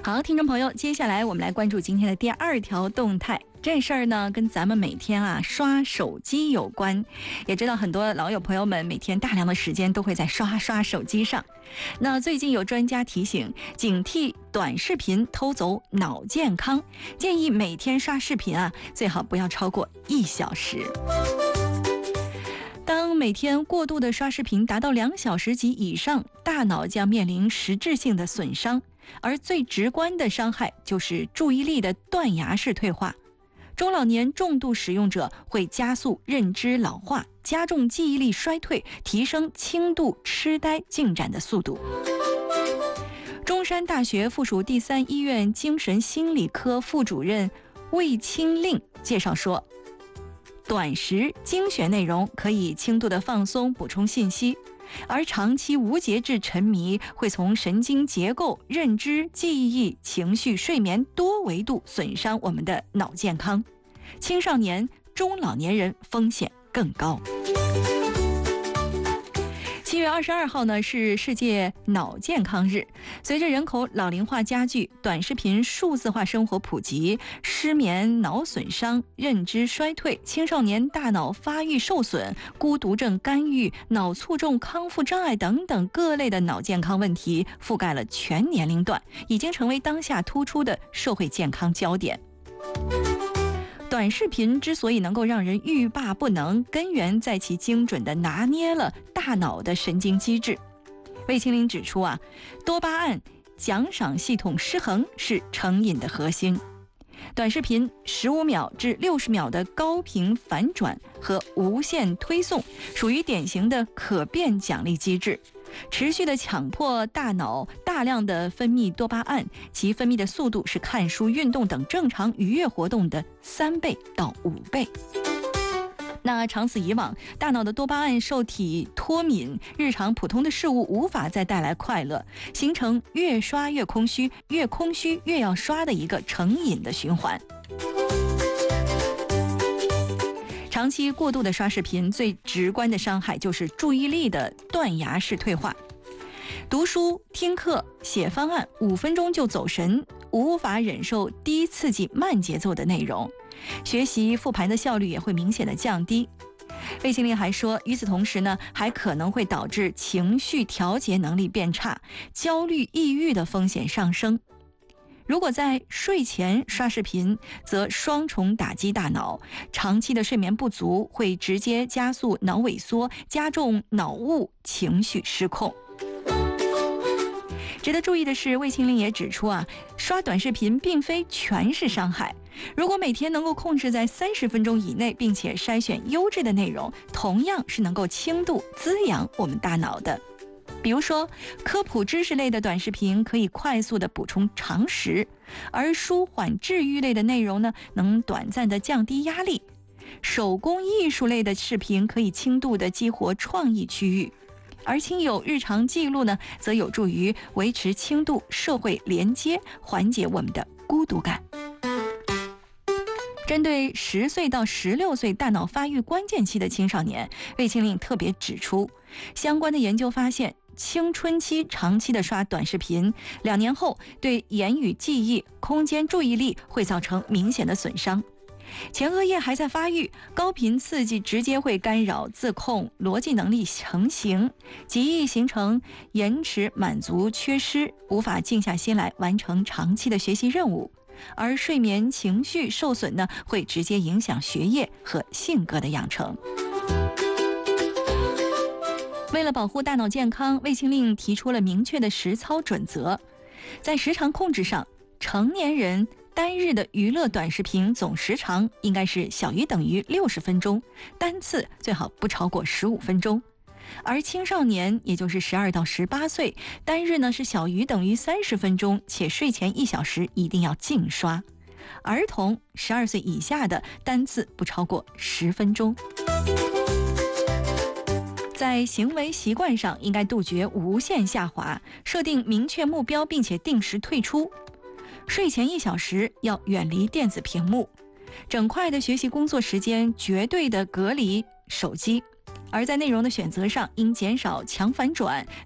好，听众朋友，接下来我们来关注今天的第二条动态。这事儿呢，跟咱们每天刷手机有关。也知道很多老友朋友们每天大量的时间都会在刷手机上。那最近有专家提醒，警惕短视频偷走脑健康，建议每天刷视频最好不要超过1小时。当每天过度的刷视频达到2小时及以上，大脑将面临实质性的损伤，而最直观的伤害就是注意力的断崖式退化。中老年重度使用者会加速认知老化，加重记忆力衰退，提升轻度痴呆进展的速度。中山大学附属第3医院精神心理科副主任魏清令介绍说，短时精选内容可以轻度的放松补充信息，而长期无节制沉迷会从神经结构、认知、记忆、情绪、睡眠多维度损伤我们的脑健康。青少年、中老年人风险更高。7月22号呢是世界脑健康日。随着人口老龄化加剧，短视频数字化生活普及，失眠、脑损伤、认知衰退、青少年大脑发育受损、孤独症干预、脑卒中康复障碍等等各类的脑健康问题覆盖了全年龄段，已经成为当下突出的社会健康焦点。短视频之所以能够让人欲罢不能，根源在其精准地拿捏了大脑的神经机制。魏清令指出多巴胺奖赏系统失衡是成瘾的核心。短视频15秒至60秒的高频反转和无限推送属于典型的可变奖励机制，持续的强迫大脑大量的分泌多巴胺，其分泌的速度是看书、运动等正常愉悦活动的3倍到5倍。那长此以往，大脑的多巴胺受体脱敏，日常普通的事物无法再带来快乐，形成越刷越空虚，越空虚越要刷的一个成瘾的循环。长期过度的刷视频，最直观的伤害就是注意力的断崖式退化。读书、听课、写方案5分钟就走神，无法忍受低刺激慢节奏的内容，学习复盘的效率也会明显的降低。魏清令还说，与此同时呢，还可能会导致情绪调节能力变差，焦虑、抑郁的风险上升。如果在睡前刷视频，则双重打击大脑，长期的睡眠不足会直接加速脑萎缩，加重脑雾、情绪失控。值得注意的是，魏清令也指出刷短视频并非全是伤害。如果每天能够控制在30分钟以内，并且筛选优质的内容，同样是能够轻度滋养我们大脑的。比如说，科普知识类的短视频可以快速的补充常识，而舒缓治愈类的内容呢，能短暂的降低压力。手工艺术类的视频可以轻度的激活创意区域，而亲友日常记录呢，则有助于维持轻度社会连接，缓解我们的孤独感。针对10岁到16岁大脑发育关键期的青少年，魏清令特别指出，相关的研究发现，青春期长期的刷短视频，2年后对言语记忆、空间注意力会造成明显的损伤。前额叶还在发育，高频刺激直接会干扰自控、逻辑能力成型，极易形成延迟满足缺失，无法静下心来完成长期的学习任务。而睡眠、情绪受损呢，会直接影响学业和性格的养成。为了保护大脑健康，魏清令提出了明确的实操准则。在时长控制上，成年人单日的娱乐短视频总时长应该是小于等于60分钟，单次最好不超过15分钟。而青少年，也就是12到18岁，单日呢是小于等于30分钟，且睡前1小时一定要禁刷。儿童12岁以下的单次不超过10分钟。在行为习惯上，应该杜绝无限下滑，设定明确目标，并且定时退出。睡前1小时要远离电子屏幕，整块的学习工作时间绝对的隔离手机。而在内容的选择上，应减少强反转，